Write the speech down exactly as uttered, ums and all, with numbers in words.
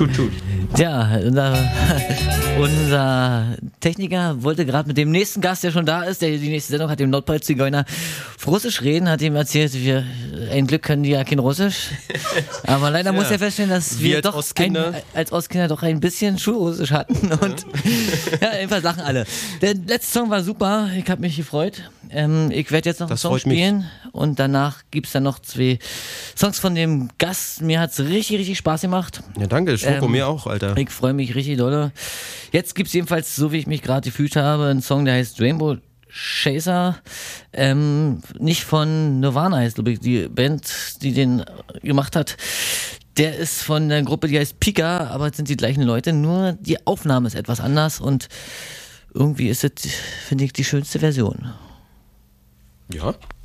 Tut, tut. Ja, unser, unser Techniker wollte gerade mit dem nächsten Gast, der schon da ist, der die nächste Sendung hat, dem Nordpol-Zigeuner, auf Russisch reden, hat ihm erzählt, wir, ein Glück können die ja kein Russisch. Aber leider ja. muss er feststellen, dass wir, wir als doch Ostkinder. Ein, als Ostkinder doch ein bisschen Schulrussisch hatten. Und ja, jedenfalls lachen alle. Der letzte Song war super, ich habe mich gefreut. Ähm, ich werde jetzt noch das einen Song spielen mich. Und danach gibt es dann noch zwei Songs von dem Gast. Mir hat es richtig, richtig Spaß gemacht. Ja, danke, Schoko, ähm, mir auch, Alter. Ich freue mich richtig doll. Jetzt gibt es jedenfalls, so wie ich mich gerade gefühlt habe, einen Song, der heißt Rainbow Chaser. Ähm, nicht von Nirvana heißt, glaube ich, die Band, die den gemacht hat. Der ist von der Gruppe, die heißt Pika, aber es sind die gleichen Leute, nur die Aufnahme ist etwas anders und irgendwie ist es, finde ich, die schönste Version. Ja.